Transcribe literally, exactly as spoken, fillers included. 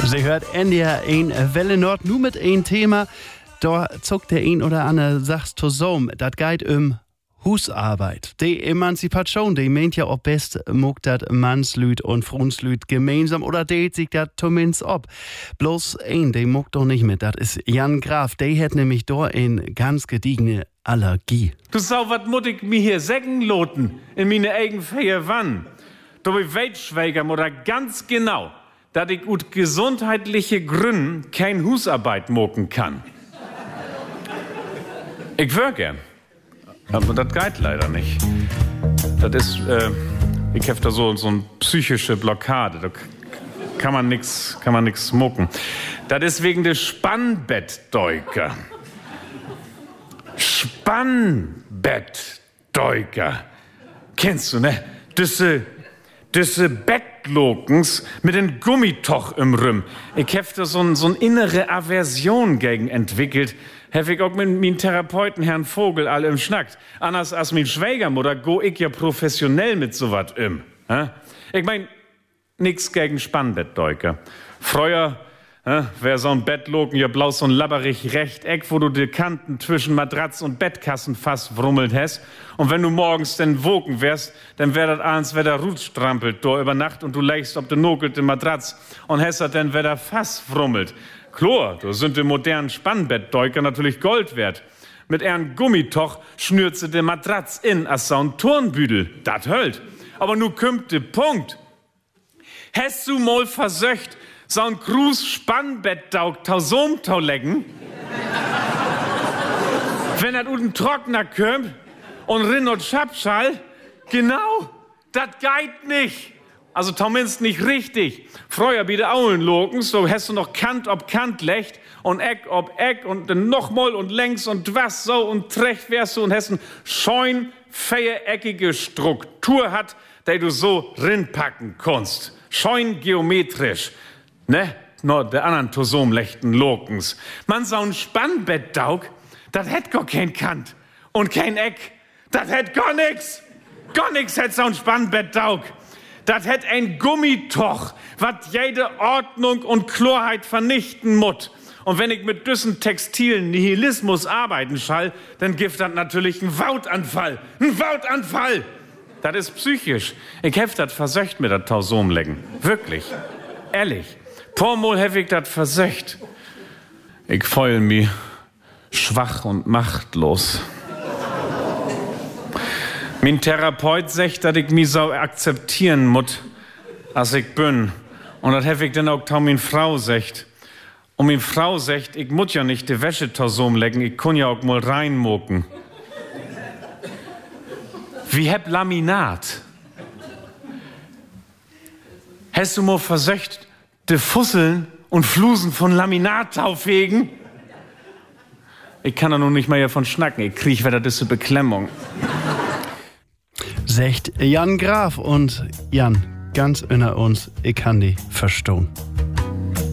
Sie hört N D R eins Welle Nord nur mit ein Thema. Da zuckt der ein oder andere sagt zusammen, das geht um Husarbeit. Die Emanzipation, die meint ja auch best, mag dat Mannslüd und Frunslüd gemeinsam oder deelt sich dat zumindest ab. Bloß ein, die mag doch nicht mit, das ist Jan Graf. Der hat nämlich da eine ganz gediegene Allergie. Du sau, wat muss ich mir hier sägen loten in meine eigen Feier wann? Du weitschweiger oder ganz genau, dass ich ut gesundheitliche Gründen kein Husarbeit moken kann. Ich wär gern. Aber das geht leider nicht. Das ist, äh, ich hab da so, so eine psychische Blockade. Da kann man nix, kann man nix mucken. Das ist wegen des Spannbettdeuker. Spannbettdeuker. Kennst du, ne? Diese, diese Bettlokens mit den Gummitoch im Rümm. Ich hab da so eine so innere Aversion gegen entwickelt. Hab ich auch mit meinem Therapeuten Herrn Vogel alle im Schnackt. Anders als mein Schwägermutter go ich ja professionell mit so wat im. Hä? Ich mein, nix gegen Spannbettdeuker. Früher wär so ein Bettloken ja bloß so ein labberig Rechteck, wo du die Kanten zwischen Matratz und Bettkassen fast wrummelt hast. Und wenn du morgens denn wogen wärst, dann wär das abends, wer da Rut strampelt, da über Nacht und du legst ob de nokelte Matratz und hast das dann, wer da fast wrummelt. Klar, da sind die modernen Spannbettdeuker natürlich Gold wert. Mit ihren Gummitoch schnürt sie de Matratz in als so ein Turnbüdel. Dat hölt. Aber nu kümmt de Punkt. Hast du mal versöcht, so ein Gruß Spannbettdauk tausomtau lecken? Wenn dat uten Trockner kümmt und Rinn und Schapschall, genau, dat geht nicht. Also zumindest nicht richtig. Früher bitte Auen loken, so hast du noch Kant ob Kant lecht und Eck ob Eck und dann nochmal und längs und was so und trecht wärst du und hast eine scheun viereckige Struktur hat, der du so rinpacken kannst. Scheun geometrisch, ne? Nur der anderen Tosomlechten Lokens. Man so ein Spannbettdauk, das hätt gar kein Kant und kein Eck. Das hätt gar nix. Gar nix hätt so ein Spannbettdauk. Das hätt ein Gummitoch, wat jede Ordnung und Klarheit vernichten mut. Und wenn ich mit düssen textilen Nihilismus arbeiten schall, dann gibt das natürlich einen Wautanfall. Ein Wautanfall! Das ist psychisch. Ich hef das versöcht mit dat Tausomlecken. Wirklich. Ehrlich. Pormol hef ich das versöcht. Ich feul mi schwach und machtlos. Mein Therapeut sagt, dass ich mich so akzeptieren muss, als ich bin. Und das hab ich dann auch zu min Frau sagt. Und min Frau sagt, ich muss ja nicht die Wäsche tausum lecken, ich kann ja auch mal reinmucken. Wie heb Laminat? Hast du mal versöcht, die Fusseln und Flusen von Laminat aufhegen? Ich kann da nun nicht mehr davon schnacken, ich krieg wieder diese Beklemmung. Sagt Jan Graf und Jan, ganz inner uns, ich kann die verstehen.